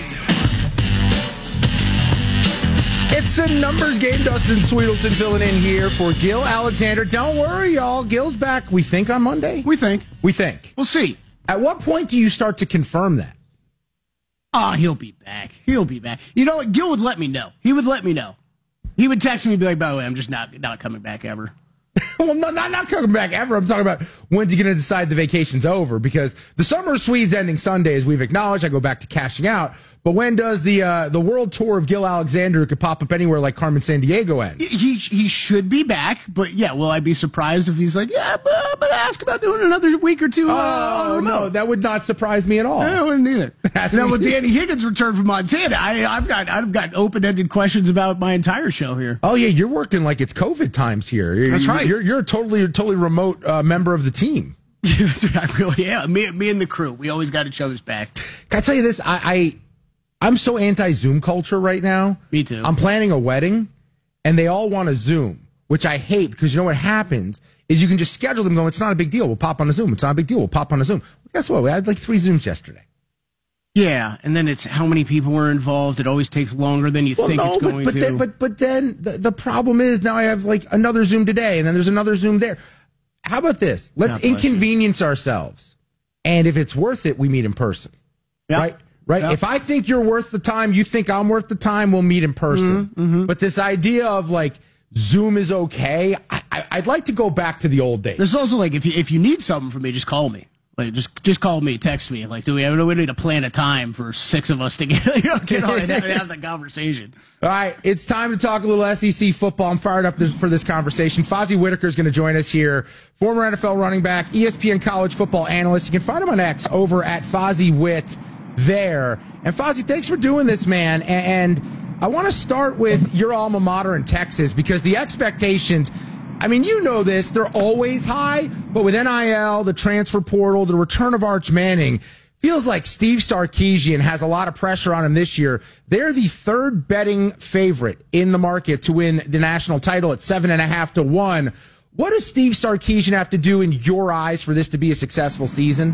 It's a numbers game. Dustin Sweetelson filling in here for Gil Alexander. Don't worry, y'all. Gil's back, we think, on Monday. We think. We think. We'll see. At what point do you start to confirm that? Oh, he'll be back. He'll be back. You know what? Gil would let me know. He would let me know. He would text me and be like, by the way, I'm just not not coming back ever. Well, no, not, not coming back ever. I'm talking about when's he going to decide the vacation's over, because the summer suite's ending Sunday, as we've acknowledged. I go back to cashing out. But when does the uh, the world tour of Gil Alexander, who could pop up anywhere like Carmen Sandiego, end? He he should be back, but yeah, will I be surprised if he's like, yeah, but I'm going to ask about doing another week or two? Uh, oh, no, that would not surprise me at all. I wouldn't either. Now, with Danny Higgins' return from Montana, I, I've got I've got open-ended questions about my entire show here. Oh, yeah, you're working like it's COVID times here. You're, That's right. You're, you're a totally, totally remote uh, member of the team. I really am. Me, me and the crew, we always got each other's back. Can I tell you this? I... I I'm so anti-Zoom culture right now. Me too. I'm planning a wedding, and they all want to Zoom, which I hate, because you know what happens is you can just schedule them going, it's not a big deal, we'll pop on a Zoom. It's not a big deal, we'll pop on a Zoom. Well, guess what? We had like three Zooms yesterday. Yeah, and then it's how many people were involved. It always takes longer than you well, think no, it's but, going but to. Then, but, but then the, the problem is now I have like another Zoom today, and then there's another Zoom there. How about this? Let's God bless inconvenience ourselves. And if it's worth it, we meet in person. Yep. Right? Right. Yep. If I think you're worth the time, you think I'm worth the time, we'll meet in person. Mm-hmm, mm-hmm. But this idea of like Zoom is okay, I, I, I'd like to go back to the old days. There's also like if you if you need something from me, just call me. Like just just call me, text me. Like, do we we need to plan a time for six of us to get, you know, get on and have, have that conversation? All right, it's time to talk a little S E C football. I'm fired up this, for this conversation. Fozzie Whitaker is going to join us here. Former N F L running back, E S P N college football analyst. You can find him on X over at Fozzie Whit. There. And Fozzie, thanks for doing this, man. And, and I want to start with your alma mater in Texas, because the expectations, I mean, you know this, they're always high, but with N I L, the transfer portal, the return of Arch Manning, feels like Steve Sarkisian has a lot of pressure on him this year. They're the third betting favorite in the market to win the national title at seven and a half to one. What does Steve Sarkisian have to do in your eyes for this to be a successful season?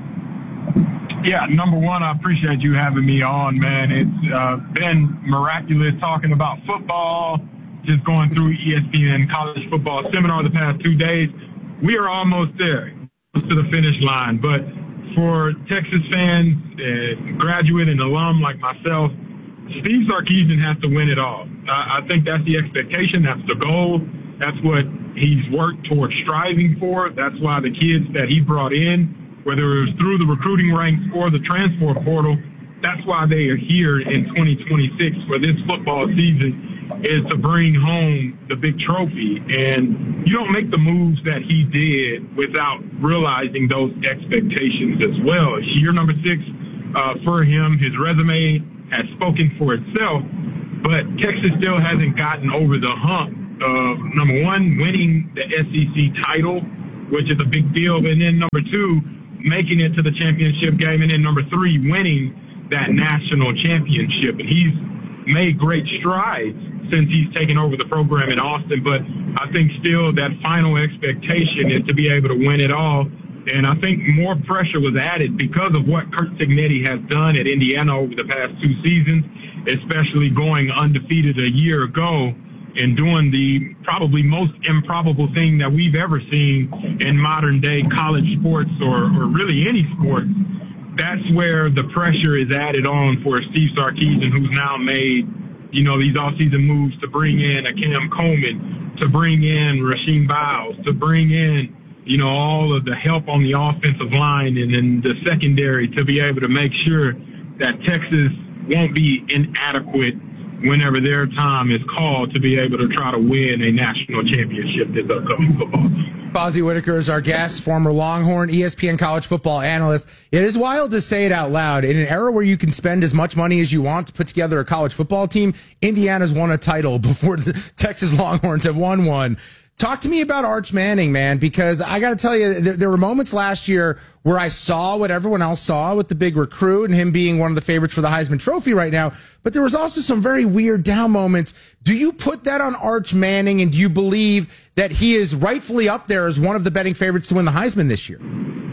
Yeah, number one, I appreciate you having me on, man. It's uh, been miraculous talking about football, just going through E S P N college football seminar the past two days. We are almost there, to the finish line. But for Texas fans, and graduate and alum like myself, Steve Sarkisian has to win it all. Uh, I think that's the expectation. That's the goal. That's what he's worked towards striving for. That's why the kids that he brought in, whether it was through the recruiting ranks or the transfer portal, that's why they are here in twenty twenty-six for this football season, is to bring home the big trophy. And you don't make the moves that he did without realizing those expectations as well. It's year number six uh, for him. His resume has spoken for itself, but Texas still hasn't gotten over the hump of, number one, winning the S E C title, which is a big deal, and then number two, making it to the championship game, and then number three, winning that national championship. And he's made great strides since he's taken over the program in Austin, but I think still that final expectation is to be able to win it all. And I think more pressure was added because of what Curt Cignetti has done at Indiana over the past two seasons, especially going undefeated a year ago and doing the probably most improbable thing that we've ever seen in modern day college sports, or, or really any sport. That's where the pressure is added on for Steve Sarkisian, who's now made, you know, these offseason moves to bring in a Cam Coleman, to bring in Rasheem Biles, to bring in, you know, all of the help on the offensive line and then the secondary to be able to make sure that Texas won't be inadequate whenever their time is called to be able to try to win a national championship this upcoming football season. Fozzie Whitaker is our guest, former Longhorn, E S P N college football analyst. It is wild to say it out loud. In an era where you can spend as much money as you want to put together a college football team, Indiana's won a title before the Texas Longhorns have won one. Talk to me about Arch Manning, man, because I got to tell you, there, there were moments last year where I saw what everyone else saw with the big recruit and him being one of the favorites for the Heisman Trophy right now. But there was also some very weird down moments. Do you put that on Arch Manning, and do you believe that he is rightfully up there as one of the betting favorites to win the Heisman this year?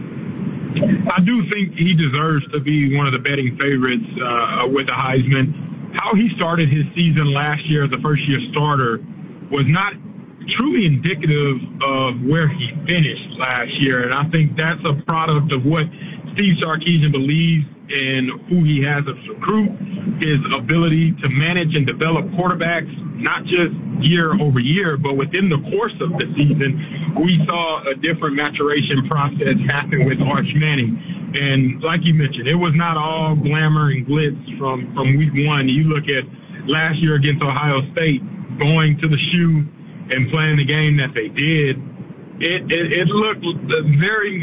I do think he deserves to be one of the betting favorites uh, with the Heisman. How he started his season last year as a first-year starter was not truly indicative of where he finished last year. And I think that's a product of what Steve Sarkisian believes in who he has as a recruit, his ability to manage and develop quarterbacks, not just year over year, but within the course of the season. We saw a different maturation process happen with Arch Manning. And like you mentioned, it was not all glamour and glitz from, from week one. You look at last year against Ohio State, going to the shoe and playing the game that they did, it, it, it looked very,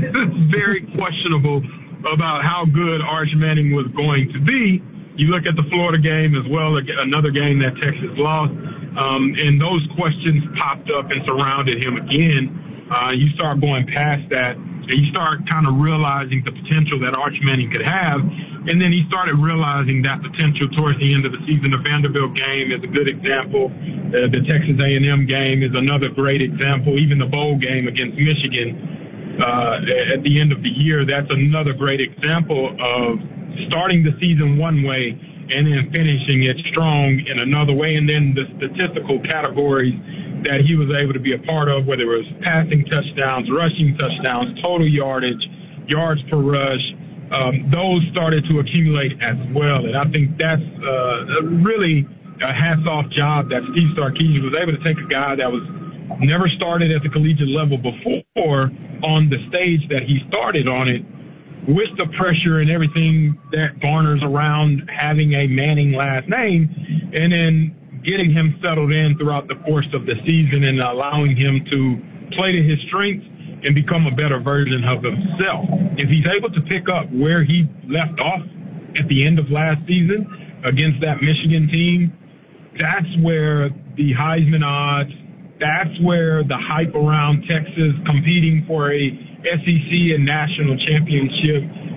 very questionable about how good Arch Manning was going to be. You look at the Florida game as well, another game that Texas lost, um, and those questions popped up and surrounded him again. Uh, you start going past that, and you start kind of realizing the potential that Arch Manning could have. And then he started realizing that potential towards the end of the season. The Vanderbilt game is a good example. Uh, the Texas A and M game is another great example. Even the bowl game against Michigan uh, at the end of the year, that's another great example of starting the season one way and then finishing it strong in another way. And then the statistical categories that he was able to be a part of, whether it was passing touchdowns, rushing touchdowns, total yardage, yards per rush, Um, those started to accumulate as well. And I think that's uh, really a hats-off job that Steve Sarkisian was able to take a guy that was never started at the collegiate level before on the stage that he started on it, with the pressure and everything that garners around having a Manning last name, and then getting him settled in throughout the course of the season and allowing him to play to his strengths and become a better version of himself. If he's able to pick up where he left off at the end of last season against that Michigan team, that's where the Heisman odds, that's where the hype around Texas competing for a S E C and national championship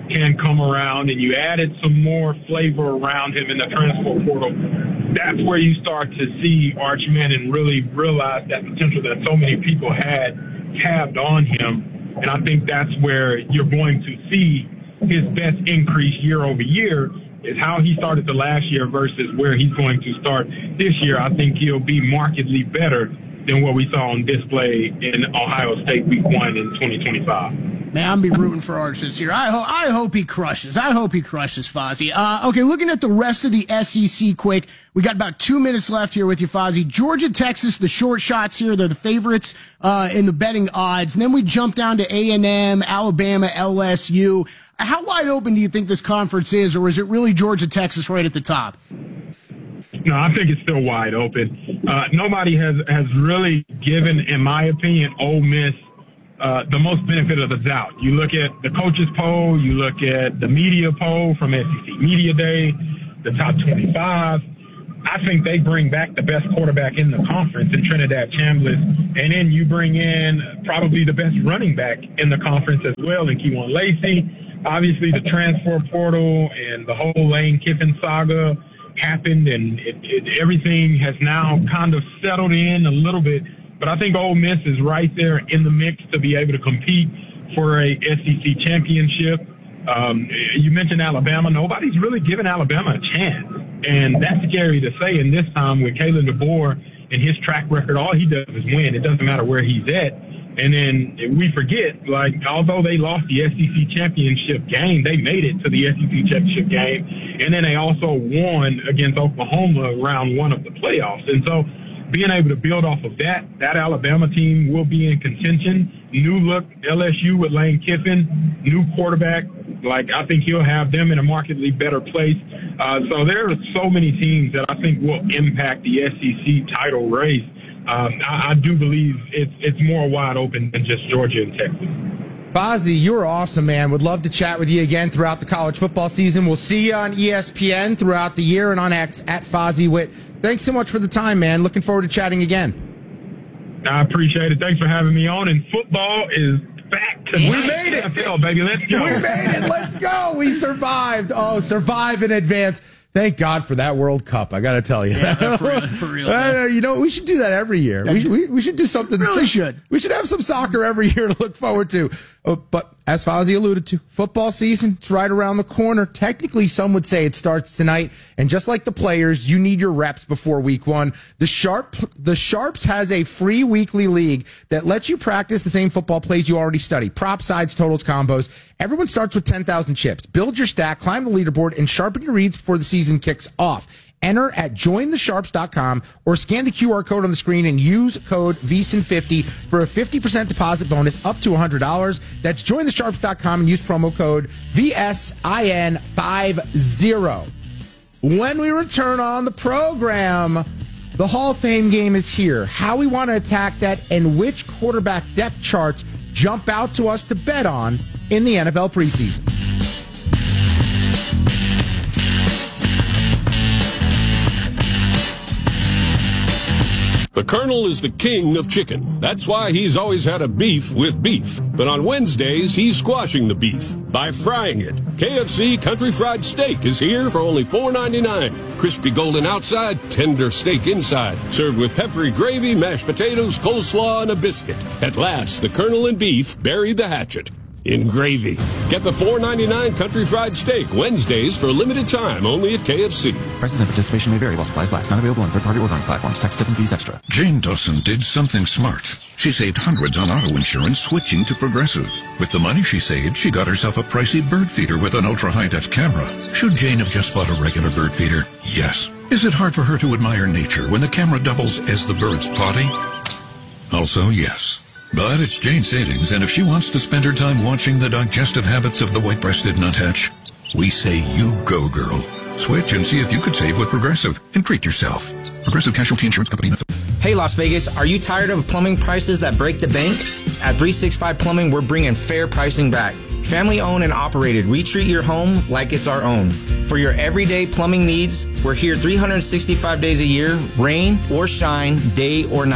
can come around and you added some more flavor around him in the transfer portal, that's where you start to see Arch Manning really realize that potential that so many people had tabbed on him. And I think that's where you're going to see his best increase year over year is how he started the last year versus where he's going to start this year. I think he'll be markedly better than what we saw on display in Ohio State week one in twenty twenty-five. Man, I'm be rooting for Arch this year. I, ho- I hope he crushes. I hope he crushes, Fozzie. Uh, okay, looking at the rest of the S E C quick, we got about two minutes left here with you, Fozzie. Georgia, Texas, the short shots here. They're the favorites uh, in the betting odds. And then we jump down to A and M, Alabama, L S U. How wide open do you think this conference is, or is it really Georgia, Texas right at the top? No, I think it's still wide open. Uh, nobody has, has really given, in my opinion, Ole Miss uh, the most benefit of the doubt. You look at the coaches poll, you look at the media poll from S E C Media Day, the top twenty-five. I think they bring back the best quarterback in the conference in Trinidad Chambliss, and then you bring in probably the best running back in the conference as well in Kewan Lacey. Obviously, the transfer portal and the whole Lane Kiffin saga happened, and it, it, everything has now kind of settled in a little bit. But I think Ole Miss is right there in the mix to be able to compete for a S E C championship. Um, you mentioned Alabama. Nobody's really given Alabama a chance, and that's scary to say in this time with Kalen DeBoer and his track record. All he does is win. It doesn't matter where he's at. And then we forget, like, although they lost the S E C championship game, they made it to the S E C championship game. And then they also won against Oklahoma round one of the playoffs. And so being able to build off of that, that Alabama team will be in contention. New look L S U with Lane Kiffin, new quarterback. Like, I think he'll have them in a markedly better place. Uh, so there are so many teams that I think will impact the S E C title race. Um, I, I do believe it's it's more wide open than just Georgia and Texas. Fozzie, you're awesome, man. Would love to chat with you again throughout the college football season. We'll see you on E S P N throughout the year and on X at Fozzie Witt. Thanks so much for the time, man. Looking forward to chatting again. I appreciate it. Thanks for having me on. And football is back to We made it. N F L, baby. Let's go. We made it. Let's go. We survived. Oh, survive in advance. Thank God for that World Cup. I got to tell you. Yeah, for, for real. uh, you know, we should do that every year. We, we, we should do something. We really should. We should have some soccer every year to look forward to. Oh, but as Fozzie alluded to, football season, it's right around the corner. Technically, some would say it starts tonight. And just like the players, you need your reps before week one. The Sharp, the Sharps has a free weekly league that lets you practice the same football plays you already study. Prop sides, totals, combos. Everyone starts with ten thousand chips. Build your stack, climb the leaderboard, and sharpen your reads before the season kicks off. Enter at join the sharps dot com or scan the Q R code on the screen and use code V S I N fifty for a fifty percent deposit bonus up to one hundred dollars. That's join the sharps dot com and use promo code V S I N fifty. When we return on the program, the Hall of Fame game is here. How we want to attack that and which quarterback depth charts jump out to us to bet on in the N F L preseason. The Colonel is the king of chicken. That's why he's always had a beef with beef. But on Wednesdays, he's squashing the beef by frying it. K F C Country Fried Steak is here for only four ninety-nine. Crispy golden outside, tender steak inside. Served with peppery gravy, mashed potatoes, coleslaw, and a biscuit. At last, the Colonel and beef buried the hatchet in gravy. Get the four ninety-nine Country Fried Steak Wednesdays for a limited time only at K F C. Prices and participation may vary while supplies last. Not available on third-party ordering platforms. Tax, tip, and fees extra. Jane Dawson did something smart. She saved hundreds on auto insurance switching to Progressive. With the money she saved, she got herself a pricey bird feeder with an ultra-high-def camera. Should Jane have just bought a regular bird feeder? Yes. Is it hard for her to admire nature when the camera doubles as the bird's potty? Also, yes. But it's Jane savings, and if she wants to spend her time watching the digestive habits of the white-breasted nuthatch, we say you go, girl. Switch and see if you could save with Progressive and treat yourself. Progressive Casualty Insurance Company. Hey, Las Vegas, are you tired of plumbing prices that break the bank? At three sixty-five Plumbing, we're bringing fair pricing back. Family owned and operated, we treat your home like it's our own. For your everyday plumbing needs, we're here three hundred sixty-five days a year, rain or shine, day or night.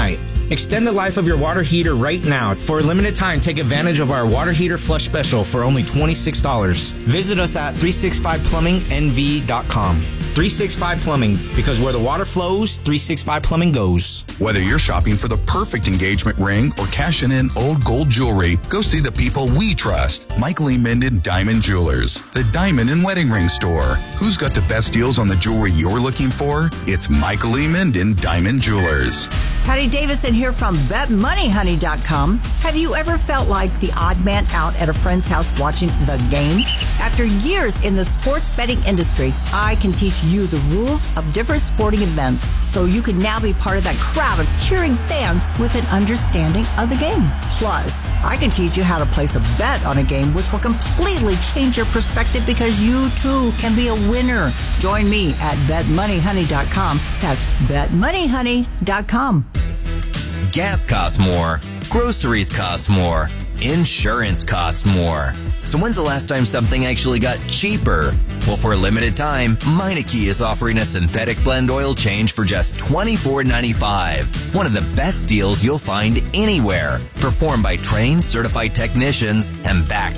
Extend the life of your water heater right now. For a limited time, take advantage of our water heater flush special for only twenty-six dollars. Visit us at three sixty-five plumbing n v dot com. three sixty-five Plumbing, because where the water flows, three sixty-five Plumbing goes. Whether you're shopping for the perfect engagement ring or cashing in old gold jewelry, go see the people we trust. Michael E. Minden Diamond Jewelers, the diamond and wedding ring store. Who's got the best deals on the jewelry you're looking for? It's Michael E. Minden Diamond Jewelers. Patty Davidson here from bet money honey dot com. Have you ever felt like the odd man out at a friend's house watching the game? After years in the sports betting industry, I can teach you the rules of different sporting events so you can now be part of that crowd of cheering fans with an understanding of the game. Plus, I can teach you how to place a bet on a game, which will completely change your perspective because you too can be a winner. Join me at bet money honey dot com. That's bet money honey dot com. Gas costs more. Groceries cost more. Insurance costs more. So when's the last time something actually got cheaper? Well, for a limited time, Meineke is offering a synthetic blend oil change for just twenty-four ninety-five. One of the best deals you'll find anywhere. Performed by trained, certified technicians and backed